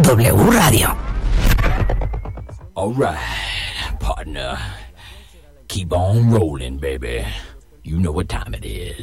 W Radio. All right, partner. Keep on rolling, baby. You know what time it is.